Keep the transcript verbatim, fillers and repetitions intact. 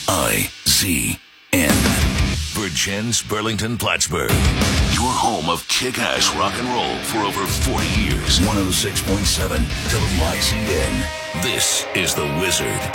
I Z N. Virgins, Burlington, Plattsburgh. Your home of kick-ass rock and roll for over forty years. one oh six point seven W I Z N. This is The Wizard.